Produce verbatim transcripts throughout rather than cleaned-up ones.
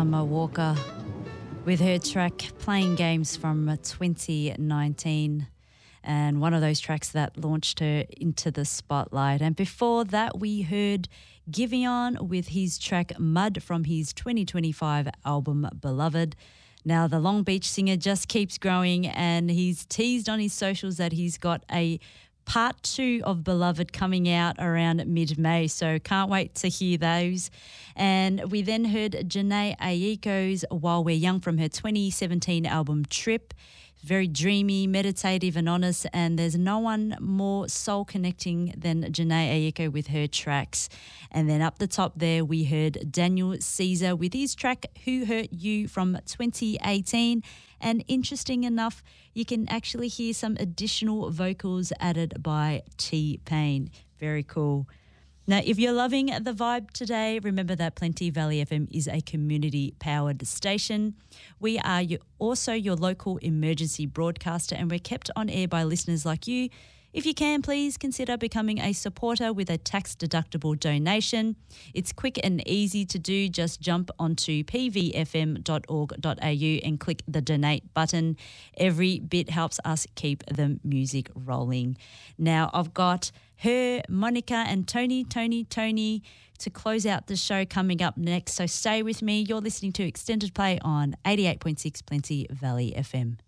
Summer Walker with her track Playing Games from twenty nineteen, and one of those tracks that launched her into the spotlight. And before that, we heard Giveon with his track Mud from his twenty twenty-five album Beloved. Now, the Long Beach singer just keeps growing, and he's teased on his socials that he's got a part two of Beloved coming out around mid-May, so can't wait to hear those. And we then heard Janae Aiko's While We're Young from her twenty seventeen album Trip. Very dreamy, meditative and honest, and there's no one more soul-connecting than Janae Aiko with her tracks. And then up the top there, we heard Daniel Caesar with his track Who Hurt You from twenty eighteen. And interesting enough, you can actually hear some additional vocals added by T-Pain. Very cool. Now, if you're loving the vibe today, remember that Plenty Valley F M is a community-powered station. We are your, also your local emergency broadcaster, and we're kept on air by listeners like you. If you can, please consider becoming a supporter with a tax-deductible donation. It's quick and easy to do. Just jump onto p v f m dot org dot a u and click the donate button. Every bit helps us keep the music rolling. Now, I've got her, Monica and Tony, Tony, Tony to close out the show coming up next. So stay with me. You're listening to Extended Play on eighty-eight point six Plenty Valley F M.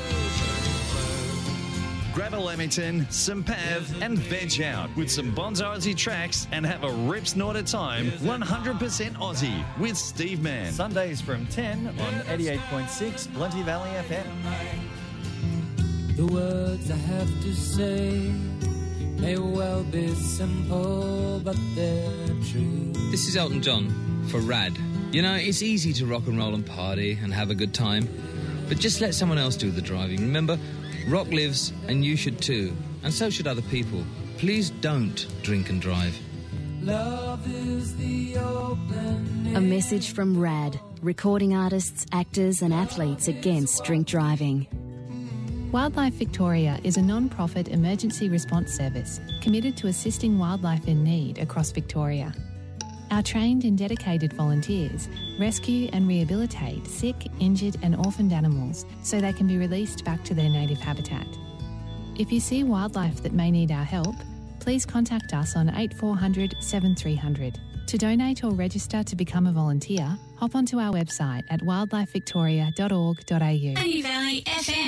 Grab a Lamington, some Pav and veg out with some Bonzo Aussie tracks and have a rip snort at time. one hundred percent Aussie with Steve Mann. Sundays from ten on eighty-eight point six Plenty Valley F M. The words I have to say may well be simple, but they're true. This is Elton John for Rad. You know, it's easy to rock and roll and party and have a good time, but just let someone else do the driving. Remember, rock lives and you should too, and so should other people. Please don't drink and drive. Love is the open. A message from Rad, recording artists, actors and athletes against drink driving. Wildlife Victoria is a non-profit emergency response service committed to assisting wildlife in need across Victoria. Our trained and dedicated volunteers rescue and rehabilitate sick, injured and orphaned animals so they can be released back to their native habitat. If you see wildlife that may need our help, please contact us on eight four hundred, seven three hundred. To donate or register to become a volunteer, hop onto our website at wildlife victoria dot org dot a u. Plenty Valley F M.